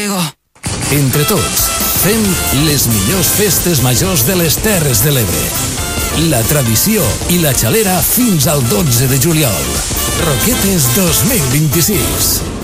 contigo. Entre tots, fem les millors festes majors de les Terres de l'Ebre. La tradició i la xalera fins al 12 de juliol. Roquetes 2026.